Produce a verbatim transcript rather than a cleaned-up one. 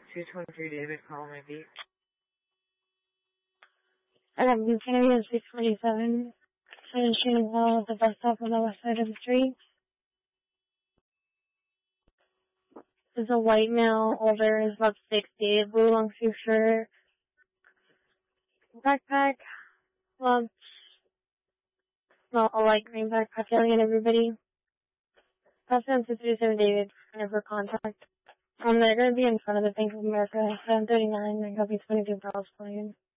two twenty-three David, call my beat. I got Blue Canary at six forty-seven. Seven Street Hall at the bus stop on the west side of the street. There's a white male, older, is about sixty, blue long sleeve shirt, backpack, gloves, not a light green backpack, yelling at everybody. Pass down to thirty-seven David, for contact. Um, they're going to be in front of the Bank of America, seven thirty-nine, they're going to be twenty-two Browse Plain.